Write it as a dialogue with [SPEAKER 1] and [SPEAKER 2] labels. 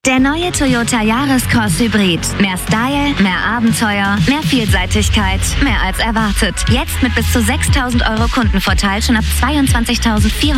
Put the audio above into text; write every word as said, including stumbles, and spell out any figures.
[SPEAKER 1] Der neue Toyota Yaris Cross Hybrid. Mehr Style, mehr Abenteuer, mehr Vielseitigkeit, mehr als erwartet. Jetzt mit bis zu sechstausend Euro Kundenvorteil schon ab zweiundzwanzigtausendvierhundert